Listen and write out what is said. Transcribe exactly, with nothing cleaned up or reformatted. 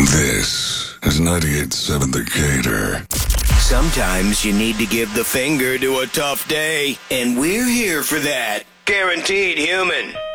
This is ninety-eight point seven The Gator. Sometimes you need to give the finger to a tough day, and we're here for that. Guaranteed Human.